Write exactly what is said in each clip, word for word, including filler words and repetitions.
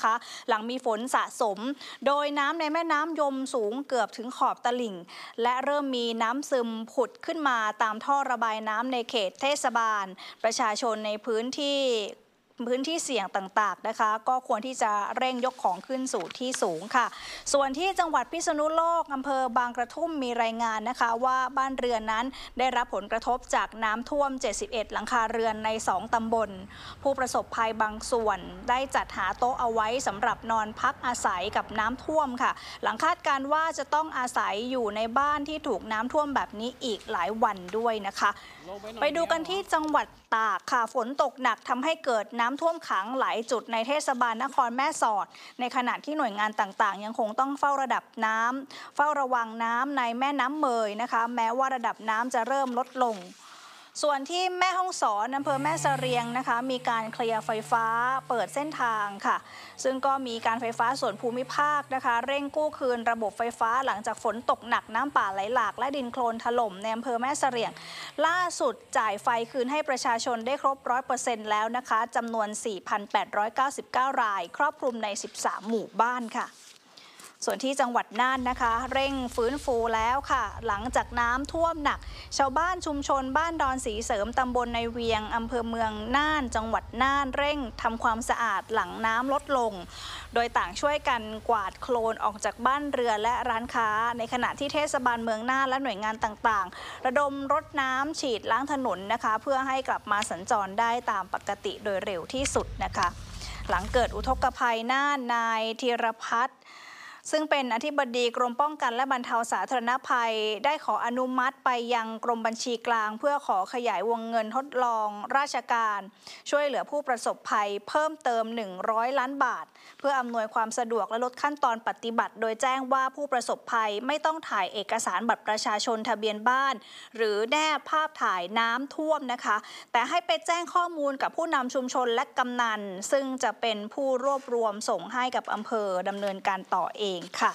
นะคะ หลังมีฝนสะสมโดยน้ำในแม่น้ำยมสูงเกือบถึงขอบตลิ่งและเริ่มมีน้ำซึมผุดขึ้นมาตามท่อระบายน้ำในเขตเทศบาลประชาชนในพื้นที่พื้นที่เสี่ยงต่างๆนะคะก็ควรที่จะเร่งยกของขึ้นสู่ที่สูงค่ะส่วนที่จังหวัดพิษณุโลกอำเภอบางกระทุ่มมีรายงานนะคะว่าบ้านเรือนนั้นได้รับผลกระทบจากน้ำท่วมเจ็ดสิบเอ็ดหลังคาเรือนในสองตำบลผู้ประสบภัยบางส่วนได้จัดหาโต๊ะเอาไว้สำหรับนอนพักอาศัยกับน้ำท่วมค่ะหลังคาดการว่าจะต้องอาศัยอยู่ในบ้านที่ถูกน้ำท่วมแบบนี้อีกหลายวันด้วยนะคะไปดูกันที่จังหวัดตากค่ะฝนตกหนักทำให้เกิดน้ำท่วมขังหลายจุดในเทศบาลนครแม่สอดในขณะที่หน่วยงานต่างๆยังคงต้องเฝ้าระดับน้ำเฝ้าระวังน้ำในแม่น้ำเมยนะคะแม้ว่าระดับน้ำจะเริ่มลดลงส่วนที่แม่ฮ่องสอนอำเภอแม่เสรียงนะคะมีการเคลียร์ไฟฟ้าเปิดเส้นทางค่ะซึ่งก็มีการไฟฟ้าส่วนภูมิภาคนะคะเร่งกู้คืนระบบไฟฟ้าหลังจากฝนตกหนักน้ำป่าไหลหลากและดินโคลนถล่มในอำเภอแม่เสรียงล่าสุดจ่ายไฟคืนให้ประชาชนได้ครบ ร้อยเปอร์เซ็นต์ แล้วนะคะจำนวน สี่พันแปดร้อยเก้าสิบเก้า รายครอบคลุมในสิบสามหมู่บ้านค่ะส่วนที่จังหวัดน่านนะคะเร่งฟื้นฟูแล้วค่ะหลังจากน้ำท่วมหนักชาวบ้านชุมชนบ้านดอนสีเสริมตำบลในเวียงอำเภอเมืองน่านจังหวัดน่านเร่งทำความสะอาดหลังน้ำลดลงโดยต่างช่วยกันกวาดโคลนออกจากบ้านเรือนและร้านค้าในขณะที่เทศบาลเมืองน่านและหน่วยงานต่างๆระดมรถน้ำฉีดล้างถนนนะคะเพื่อให้กลับมาสัญจรได้ตามปกติโดยเร็วที่สุดนะคะหลังเกิดอุทกภัยน่านนายธีรพัฒน์ซึ่งเป็นอธิบดีกรมป้องกันและบรรเทาสาธารณภัยได้ขออนุมัติไปยังกรมบัญชีกลางเพื่อขอขยายวงเงินทดลองราชการช่วยเหลือผู้ประสบภัยเพิ่มเติมหนึ่งร้อยล้านบาทเพื่ออำนวยความสะดวกและลดขั้นตอนปฏิบัติโดยแจ้งว่าผู้ประสบภัยไม่ต้องถ่ายเอกสารบัตรประชาชนทะเบียนบ้านหรือแนบภาพถ่ายน้ำท่วมนะคะแต่ให้ไปแจ้งข้อมูลกับผู้นำชุมชนและกำนันซึ่งจะเป็นผู้รวบรวมส่งให้กับอำเภอดำเนินการต่อเองค่ะ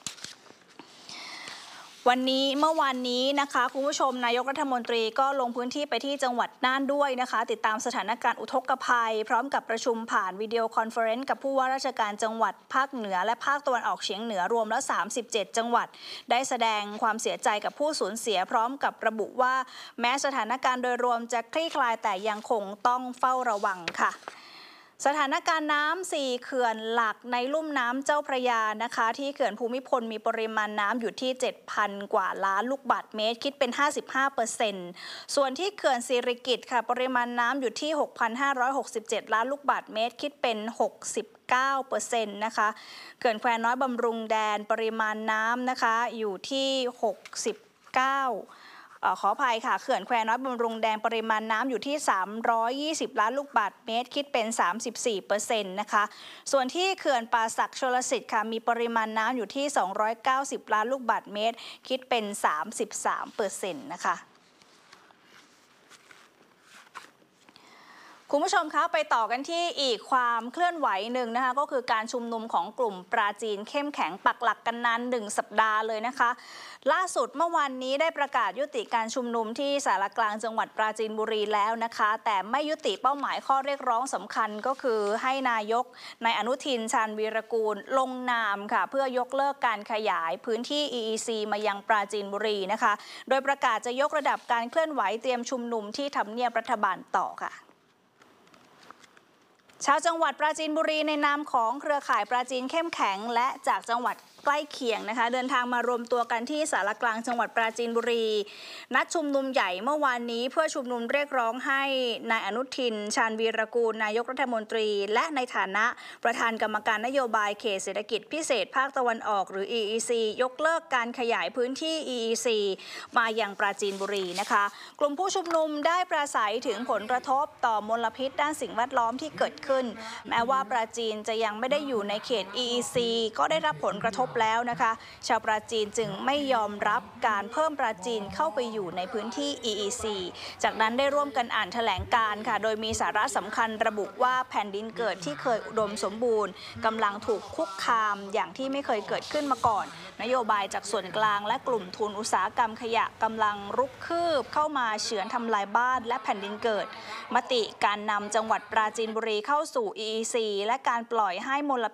วันนี้เมื่อวานนี้นะคะคุณผู้ชมนายกรัฐมนตรีก็ลงพื้นที่ไปที่จังหวัดน่านด้วยนะคะติดตามสถานการณ์อุทกภัยพร้อมกับประชุมผ่านวิดีโอคอนเฟอเรนซ์กับผู้ว่าราชการจังหวัดภาคเหนือและภาคตะวันออกเฉียงเหนือรวมแล้วสามสิบเจ็ดจังหวัดได้แสดงความเสียใจกับผู้สูญเสียพร้อมกับระบุว่าแม้สถานการณ์โดยรวมจะคลี่คลายแต่ยังคงต้องเฝ้าระวังค่ะสถานการณ์น้ำสี่เขื่อนหลักในลุ่มน้ำเจ้าพระยานะคะที่เขื่อนภูมิพลมีปริมาณน้ำอยู่ที่ เจ็ดพัน กว่าล้านลูกบาศก์เมตรคิดเป็น ห้าสิบห้าเปอร์เซ็นต์ ส่วนที่เขื่อนสิริกิติ์ค่ะปริมาณน้ำอยู่ที่ หกพันห้าร้อยหกสิบเจ็ด ล้านลูกบาศก์เมตรคิดเป็น หกสิบเก้าเปอร์เซ็นต์ นะคะเขื่อนแควน้อยบำรุงแดนปริมาณน้ำนะคะอยู่ที่ หกสิบเก้าขออภัยค่ะเขื่อนแควน้อยบำรุงแดงปริมาณน้ำอยู่ที่สามร้อยยี่สิบล้านลูกบาศก์เมตรคิดเป็น สามสิบสี่เปอร์เซ็นต์ นะคะส่วนที่เขื่อนป่าสักชลสิทธิ์ค่ะมีปริมาณน้ำอยู่ที่สองร้อยเก้าสิบล้านลูกบาศก์เมตรคิดเป็น สามสิบสามเปอร์เซ็นต์ นะคะคุณผู้ชมคะไปต่อกันที่อีกความเคลื่อนไหวหนึ่งนะคะก็คือการชุมนุมของกลุ่มปราจีนเข้มแข็งปักหลักกันนานหนึ่งสัปดาห์เลยนะคะล่าสุดเมื่อวานนี้ได้ประกาศยุติการชุมนุมที่ศาลากลางจังหวัดปราจีนบุรีแล้วนะคะแต่ไม่ยุติเป้าหมายข้อเรียกร้องสำคัญก็คือให้นายกนายอนุทินชาญวีรกูลลงนามค่ะเพื่อยกเลิกการขยายพื้นที่ อี อี ซี มายังปราจีนบุรีนะคะโดยประกาศจะยกระดับการเคลื่อนไหวเตรียมชุมนุมที่ทำเนียบรัฐบาลต่อค่ะชาวจังหวัดปราจีนบุรีในนามของเครือข่ายปราจีนเข้มแข็งและจากจังหวัดใกล้เคียงนะคะเดินทางมารวมตัวกันที่ศาลากลางจังหวัดปราจีนบุรีนัดชุมนุมใหญ่เมื่อวานนี้เพื่อชุมนุมเรียกร้องให้นายอนุทินชาญวีรกูลนายกรัฐมนตรีและในฐานะประธานกรรมการนโยบายเขตเศรษฐกิจพิเศษภาคตะวันออกหรือ อี อี ซี ยกเลิกการขยายพื้นที่ อี อี ซี มายังปราจีนบุรีนะคะกลุ่มผู้ชุมนุมได้ปราศัยถึงผลกระทบต่อมลพิษด้านสิ่งแวดล้อมที่เกิดขึ้นแม้ว่าปราจีนจะยังไม่ได้อยู่ในเขต อี อี ซี ก็ได้รับผลกระทบแล้วนะคะชาวปราจีนจึงไม่ยอมรับการเพิ่มปราจีนเข้าไปอยู่ในพื้นที่ อี อี ซี จากนั้นได้ร่วมกันอ่านแถลงการณ์ค่ะโดยมีสาระสำคัญระบุว่าแผ่นดินเกิดที่เคยอุดมสมบูรณ์กำลังถูกคุกคามอย่างที่ไม่เคยเกิดขึ้นมาก่อนนโยบายจากส่วนกลางและกลุ่มทุนอุตสาหกรรมขยะกำลังรุกคืบเข้ามาเฉือนทำลายบ้านและแผ่นดินเกิดมติการนำจังหวัดปราจีนบุรีเข้าสู่ อี อี ซี และการปล่อยให้มล